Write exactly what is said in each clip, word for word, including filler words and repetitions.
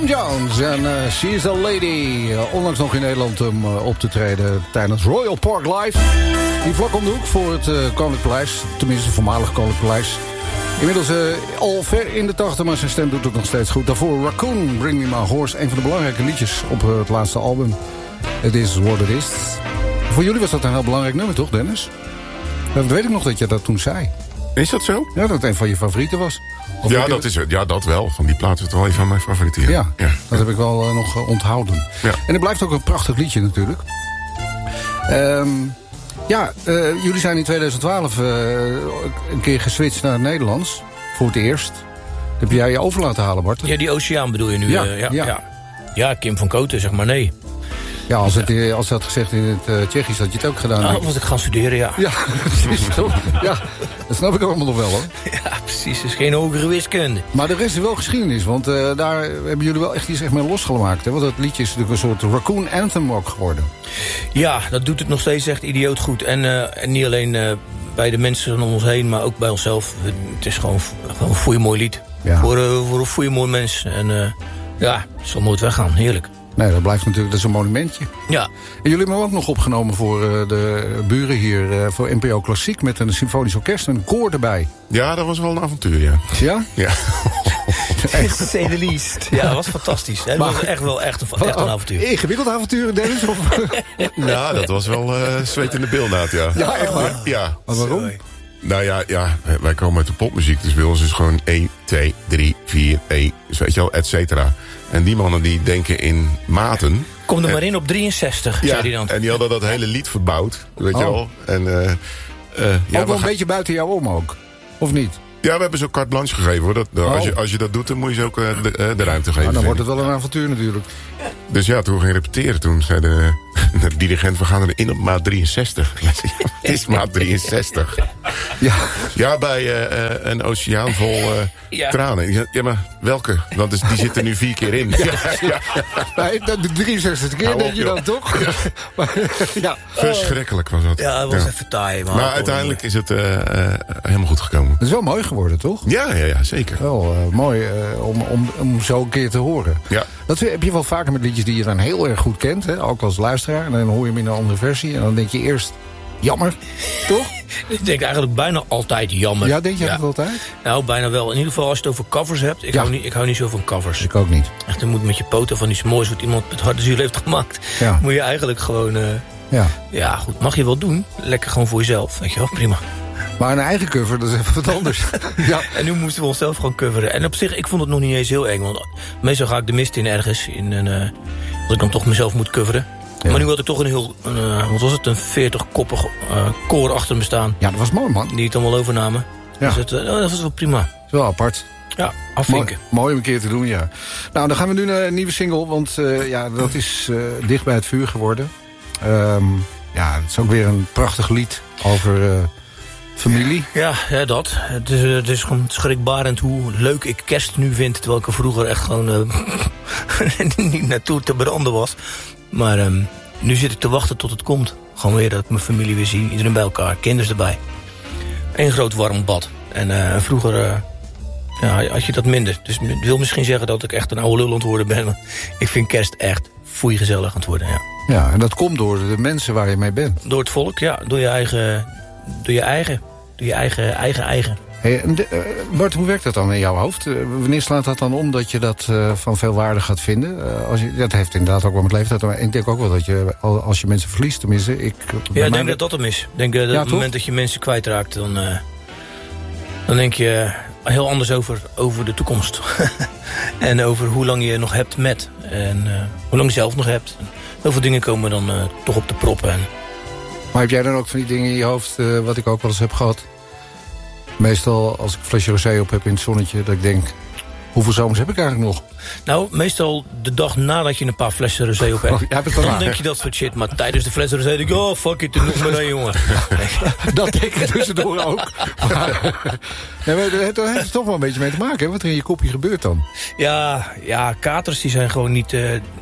Tom Jones en uh, She's a Lady. Uh, onlangs nog in Nederland om uh, op te treden tijdens Royal Park Live. Die vlak om de hoek voor het uh, Koninklijk Paleis. Tenminste, het voormalig Koninklijk Paleis. Inmiddels uh, al ver in de tachtig, maar zijn stem doet het nog steeds goed. Daarvoor Raccoon, Bring Me My Horse. Een van de belangrijke liedjes op uh, het laatste album. It Is What It Is. Voor jullie was dat een heel belangrijk nummer, toch, Dennis? Dat weet ik nog dat je dat toen zei. Is dat zo? Ja, dat het een van je favorieten was. Of ja, dat is het. Ja, dat wel. Van die plaat is het wel een van mijn favorieten. Ja, ja, ja. dat heb ik wel uh, nog uh, onthouden. Ja. En het blijft ook een prachtig liedje natuurlijk. Um, ja, uh, jullie zijn in twintig twaalf uh, een keer geswitcht naar het Nederlands. Voor het eerst. Heb jij je over laten halen, Bart? Ja, die Oceaan bedoel je nu? Ja, uh, ja, ja. ja. ja, Kim van Kooten, zeg maar nee. Ja, als het, uh, als dat gezegd in het uh, Tsjechisch had je het ook gedaan. Ah, was ik gaan studeren, ja. Ja, precies. Ja, dat snap ik allemaal nog wel, hoor. Ja, precies. Het is geen hogere wiskunde. Maar de rest is wel geschiedenis, want uh, daar hebben jullie wel echt iets echt mee losgemaakt. Hè? Want dat liedje is natuurlijk een soort Raccoon Anthem ook geworden. Ja, dat doet het nog steeds echt idioot goed. En, uh, en niet alleen uh, bij de mensen om ons heen, maar ook bij onszelf. Het is gewoon, gewoon een foei mooi lied. Ja. Voor, uh, voor een foei mooi mens. En uh, ja, het zal nooit weggaan. Heerlijk. Nee, dat blijft natuurlijk, dat is een monumentje. Ja. En jullie hebben hem ook nog opgenomen voor uh, de buren hier, uh, voor N P O Klassiek, met een symfonisch orkest en een koor erbij. Ja, dat was wel een avontuur, ja. Ja? Ja. Echt, to say the least. Ja, dat was fantastisch. Het was echt wel echt een, echt een avontuur. Ingewikkeld avontuur, Dennis? Of? Ja, dat was wel uh, zweet in de bilnaad, ja. Ja, echt waar? Ja. Maar waarom? Sorry. Nou ja, ja, wij komen uit de popmuziek, dus bij ons is gewoon één, twee, drie, vier, één, dus weet je wel, et cetera. En die mannen die denken in maten. Kom er en, maar in op drieënzestig, ja, zei hij dan. En die hadden dat hele lied verbouwd, weet Oh. je wel. En, uh, uh, ja, ook wel een gaan... beetje buiten jou om ook, of niet? Ja, we hebben ze ook carte blanche gegeven, hoor. Dat, oh. als, je, als je dat doet, dan moet je ze ook uh, de, uh, de ruimte geven. Nou, dan wordt het wel een avontuur natuurlijk. Dus ja, toen we gingen repeteren, toen zei de, de dirigent, we gaan erin op maat drieënzestig. Ja, het is maat drieënzestig. Ja, Ja, bij uh, uh, een oceaan vol uh, Ja. tranen. Ja, maar welke? Want die zitten nu vier keer in. Ja, ja. nee, de drieënzestigste keer Hou denk op, je joh. dan toch? Ja. Maar, ja. Verschrikkelijk was dat. Ja, het was even taai. Maar, Maar uiteindelijk is het uh, uh, helemaal goed gekomen. Dat is wel mooi geworden, toch? Ja, ja, ja, zeker. Wel uh, mooi uh, om, om, om zo een keer te horen. Ja. Dat heb je wel vaker met liedjes die je dan heel erg goed kent, hè? Ook als luisteraar. En dan hoor je hem in een andere versie. En dan denk je eerst, jammer, toch? Ik denk eigenlijk bijna altijd jammer. Ja, denk je dat altijd? Nou, bijna wel. In ieder geval als je het over covers hebt. Ik, Ja. hou, niet, ik hou niet zo van covers. Ik ook niet. Echt, je moet met je poten van iets moois wat iemand met harde ziel heeft gemaakt. Ja. Moet je eigenlijk gewoon... Uh, Ja. ja, goed, mag je wel doen. Lekker gewoon voor jezelf. Weet je wel, prima. Maar een eigen cover, dat is even wat anders. Ja. En nu moesten we onszelf gewoon coveren. En op zich, ik vond het nog niet eens heel eng. Want meestal ga ik de mist in ergens. In een, uh, als ik dan toch mezelf moet coveren. Ja. Maar nu had ik toch een heel... Uh, wat was het? Een veertig-koppig uh, koor achter me staan. Ja, dat was mooi, man. Die het allemaal overnamen. Ja. Dus het, uh, dat was wel prima. Dat is wel apart. Ja, afvinken. Mooi, mooi om een keer te doen, ja. Nou, dan gaan we nu naar een nieuwe single. Want uh, ja, dat is uh, dicht bij het vuur geworden. Um, ja, het is ook weer een prachtig lied over uh, familie. Ja, ja, dat. Het is, uh, het is gewoon schrikbarend hoe leuk ik kerst nu vind. Terwijl ik er vroeger echt gewoon uh, niet naartoe te branden was. Maar um, nu zit ik te wachten tot het komt. Gewoon weer dat ik mijn familie weer zie. Iedereen bij elkaar, kinderen erbij. Eén groot warm bad. En uh, vroeger uh, ja, had je dat minder. Dus het wil misschien zeggen dat ik echt een oude lul aan het worden ben. Maar ik vind kerst echt foei gezellig aan het worden, ja. Ja, en dat komt door de mensen waar je mee bent. Door het volk, ja. Door je eigen... Door je eigen... Door je eigen, eigen, eigen. Hey, en de, uh, Bart, hoe werkt dat dan in jouw hoofd? Uh, wanneer slaat dat dan om dat je dat uh, van veel waarde gaat vinden? Uh, als je, dat heeft inderdaad ook wel met leeftijd. Maar ik denk ook wel dat je, als je mensen verliest, tenminste... Ik, ja, ik denk dat dat hem is. Ik denk dat ja, op het toch? moment dat je mensen kwijtraakt... dan, uh, dan denk je heel anders over, over de toekomst. En over hoe lang je nog hebt met. En uh, hoe lang je zelf nog hebt. Heel veel dingen komen dan uh, toch op de proppen. En... Maar heb jij dan ook van die dingen in je hoofd, uh, wat ik ook wel eens heb gehad? Meestal als ik een flesje rosé op heb in het zonnetje, dat ik denk... Hoeveel zomers heb ik eigenlijk nog? Nou, meestal de dag nadat je een paar flessen rosé op hebt. Oh, jij hebt het dan dan aan, denk hè? je dat soort shit. Maar tijdens de flessen rosé denk ik... Oh, fuck it, er nog maar één, jongen. Dat denk ik tussendoor ook. Maar, ja, maar daar heeft het toch wel een beetje mee te maken, hè? Wat er in je kopje gebeurt dan. Ja, ja, katers die zijn gewoon niet... Uh,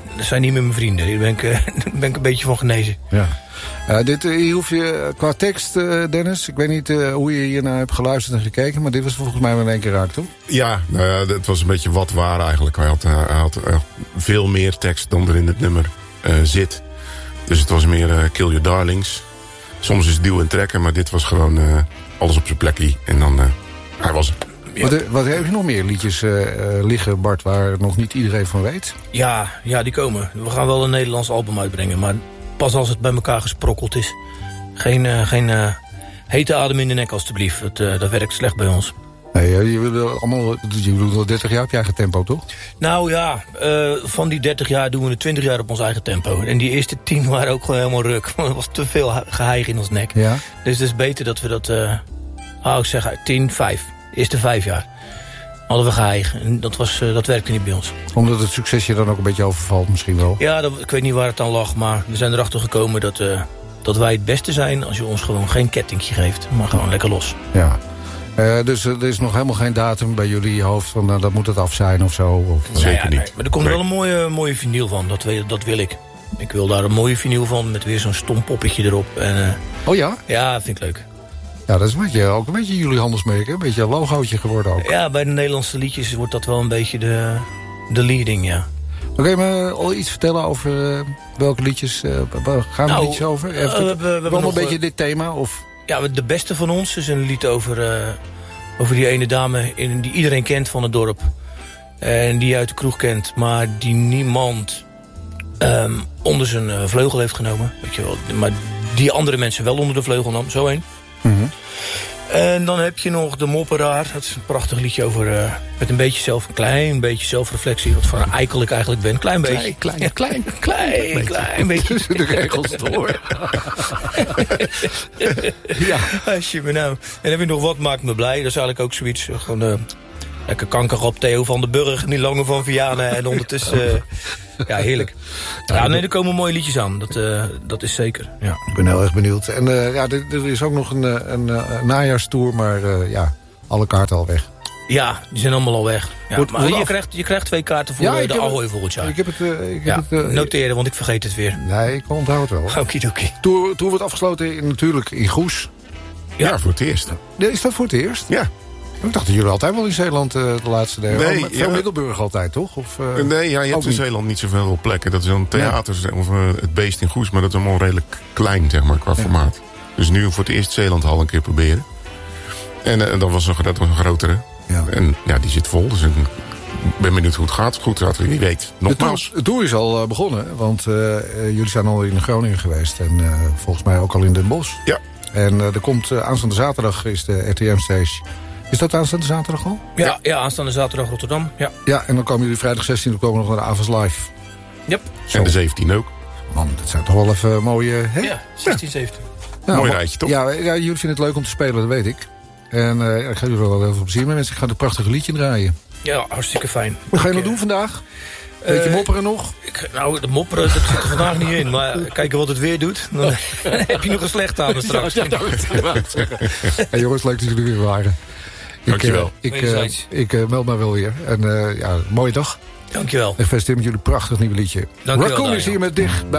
dat zijn niet meer mijn vrienden. Daar ben ik, uh, daar ben ik een beetje van genezen. Ja. Uh, dit, uh, hier hoef je qua tekst, uh, Dennis. Ik weet niet uh, hoe je hiernaar hebt geluisterd en gekeken, maar dit was volgens mij wel in één keer raak, toch? Ja, nou ja, het was een beetje wat waar eigenlijk. Hij had, uh, hij had uh, veel meer tekst dan er in het nummer uh, zit. Dus het was meer uh, Kill Your Darlings. Soms is het duwen en trekken, maar dit was gewoon uh, alles op zijn plekje. En dan, uh, hij was er. Ja. Wat, wat heb je nog meer liedjes uh, liggen, Bart, waar nog niet iedereen van weet? Ja, ja, die komen. We gaan wel een Nederlands album uitbrengen, maar pas als het bij elkaar gesprokkeld is. Geen, uh, geen uh, hete adem in de nek, alstublieft. Dat, uh, dat werkt slecht bij ons. Nee, je wil allemaal, je doet al dertig jaar op je eigen tempo, toch? Nou ja, uh, van die dertig jaar doen we er twintig jaar op ons eigen tempo. En die eerste tien waren ook gewoon helemaal ruk. Er was te veel geheig in ons nek. Ja. Dus het is beter dat we dat, uh, oh, ik zeg tien, vijf. De eerste vijf jaar hadden we geheig. En dat, was, uh, dat werkte niet bij ons. Omdat het succes je dan ook een beetje overvalt misschien wel? Ja, dat, ik weet niet waar het aan lag. Maar we zijn erachter gekomen dat, uh, dat wij het beste zijn als je ons gewoon geen kettingje geeft. Maar gewoon lekker los. Ja. Uh, dus er is nog helemaal geen datum bij jullie in je hoofd van uh, dat moet het af zijn of zo? Of, Zeker nou ja, niet. Nee. Maar er komt nee. wel een mooie, mooie vinyl van. Dat, dat wil ik. Ik wil daar een mooie vinyl van met weer zo'n stom poppetje erop. En, uh, oh ja? Ja, dat vind ik leuk. Ja, dat is een beetje, ook een beetje jullie handelsmerk, hè? Een beetje een logootje geworden ook. Ja, bij de Nederlandse liedjes wordt dat wel een beetje de, de leading, ja. Kun je me al iets vertellen over uh, welke liedjes uh, gaan we nou, liedjes over? Even, uh, we, we, we hebben nog nog een beetje uh, dit thema? Of? Ja, de beste van ons is een lied over, uh, over die ene dame in, die iedereen kent van het dorp. En die je uit de kroeg kent, maar die niemand um, onder zijn uh, vleugel heeft genomen. Weet je wel. Maar die andere mensen wel onder de vleugel nam, zo één. Mm-hmm. En dan heb je nog De Mopperaar. Dat is een prachtig liedje over, uh, met een beetje zelf, een klein beetje zelfreflectie. Wat voor een eikel ik eigenlijk ben. Klein beetje. Klein, klein, ja, klein. Klein, klein, klein beetje. Tussen de regels door. Ja. Als je me nou. En dan heb je nog Wat maakt me blij. Dat is eigenlijk ook zoiets. Gewoon uh, lekker kanker op Theo van den Burg. Niet langer van Vianen. En ondertussen... Uh, ja, heerlijk. Ja, nee, er komen mooie liedjes aan. Dat, uh, dat is zeker. Ja. Ik ben heel erg benieuwd. En uh, ja, er, er is ook nog een, een, een najaarstour, maar uh, ja, alle kaarten al weg. Ja, die zijn allemaal al weg. Ja, Wordt, maar wordt je af... krijgt, je krijgt twee kaarten voor ja, uh, de Ahoy volgend jaar. Ik heb het... Uh, ik ja, heb het uh, noteren, want ik vergeet het weer. Nee, ik onthoud het wel. Okidoki. Tour, tour wordt afgesloten in, natuurlijk in Goes. Ja, ja, voor het eerst. Is dat voor het eerst? Ja. Ik dacht dat jullie altijd wel in Zeeland uh, de laatste delen. Nee, oh, veel ja. Middelburg altijd, toch? Of, uh, nee, ja, je hebt in niet. Zeeland niet zoveel plekken. Dat is een theater, ja. of uh, het Beest in Goes, maar dat is allemaal redelijk klein, zeg maar, qua ja. formaat. Dus nu voor het eerst Zeelandhal een keer proberen. En uh, dat, was een, dat was een grotere. Ja. En ja, die zit vol, dus ik ben benieuwd hoe het gaat. Goed gaat, wie weet. Nogmaals. De tour, de tour is al uh, begonnen, want uh, uh, jullie zijn al in Groningen geweest. En uh, volgens mij ook al in Den Bosch. Ja. En uh, er komt uh, aanstaande zaterdag is de R T M-stage. Is dat aanstaande zaterdag al? Ja, ja, ja, aanstaande zaterdag Rotterdam. Ja, ja, en dan komen jullie vrijdag zestien, dan komen we nog naar de Avas Live. Yep. Zo. En de zeventien ook. Man, dat zijn toch wel even mooie... Hè? Ja, zestien, zeventien. Nou, mooi rijtje, toch? Ja, ja, jullie vinden het leuk om te spelen, dat weet ik. En uh, ik ga jullie wel heel veel plezier mee, mensen. Ik ga een prachtig liedje draaien. Ja, hartstikke fijn. Wat ga je ik, nog doen vandaag? Beetje uh, mopperen nog? Ik, nou, de mopperen, dat zit er vandaag niet in. Maar kijken wat het weer doet. Dan heb je nog een slecht aan straks. Ja, ja, hey, jongens, leuk dat jullie weer waren. Dankjewel. Ik, uh, ik, uh, ik uh, meld mij wel weer. En uh, ja, mooie dag. Dankjewel. En gefeliciteerd met jullie prachtig nieuwe liedje. Dankjewel. Raccoon is hier met dicht bij.